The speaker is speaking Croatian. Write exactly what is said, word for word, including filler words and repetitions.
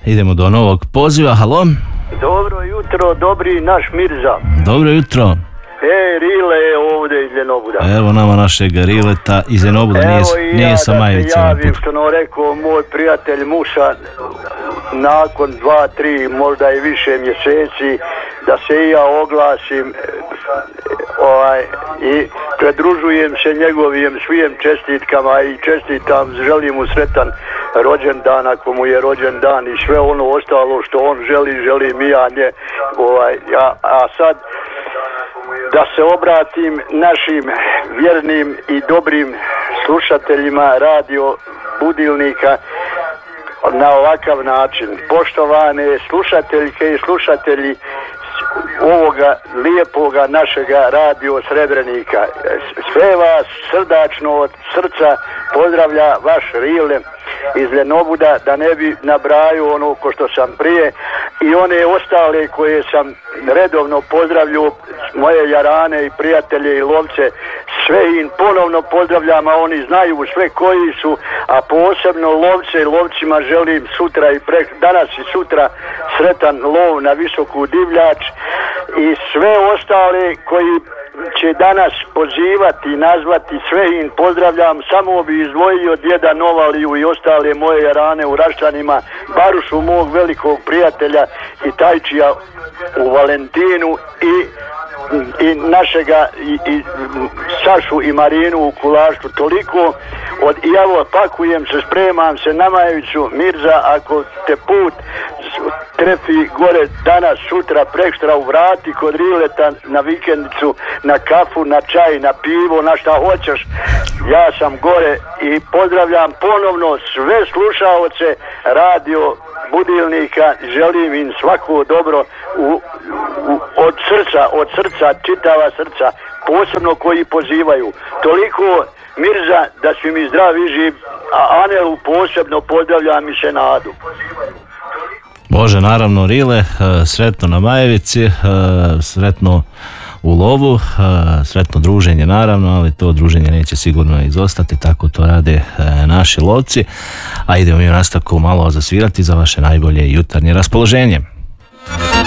Idemo do novog poziva. Halo? Dobro jutro, dobri naš Mirza. Dobro jutro. E, Rile je ovdje iz Zenobuda. Evo nama našeg Rileta iz Zenobuda, nije, nije ja sa Majevice. Evo i ja da se javim, što nam rekao moj prijatelj Musa, nakon dva, tri, možda i više mjeseci, da se i ja oglasim ovaj, i pridružujem se njegovim svim čestitkama i čestitam, želim mu sretan rođendan ako mu je rođendan i sve ono ostalo što on želi, želim i ja nje. Ovaj, a, a sad da se obratim našim vjernim i dobrim slušateljima radio Budilnika na ovakav način. Poštovane slušateljke i slušatelji ovoga lijepoga našega radio Srebrenika, sve vas srdačno od srca pozdravlja vaš Rile iz Zenobuda, da ne bi nabrajao ono ko što sam prije i one ostale koje sam redovno pozdravljao, moje jarane i prijatelje i lovce, sve im ponovno pozdravljam, a oni znaju sve koji su, a posebno lovce i lovcima želim sutra i pre, danas i sutra sretan lov na visoku divljač i sve ostale koji će danas pozivati i nazvati, sve im pozdravljam. Samo bi izdvojio djeda Novaliju i ostale moje jarane u Raščanima, Barušu, mog velikog prijatelja i Tajčija u Valentinu i i našega i, i Sašu i Marinu u Kulaštu. Toliko od, i evo pakujem se, spremam se na Majevicu. Mirza, ako te put trefi gore danas, sutra, prekstra u vrati kod Rileta na vikendicu, na kafu, na čaj, na pivo, na šta hoćeš, ja sam gore i pozdravljam ponovno sve slušaoce radio Budilnika, želim im svako dobro u, u, od srca, od srca, čitava srca, posebno koji pozivaju. Toliko Mirza, da su mi zdrav i živ, a Anelu posebno pozdravljam i Senadu. Bože, naravno Rile, sretno na Majevici, sretno u lovu, sretno druženje naravno, ali to druženje neće sigurno izostati, tako to rade naši lovci. A idemo mi u nastavku malo zasvirati za vaše najbolje jutarnje raspoloženje.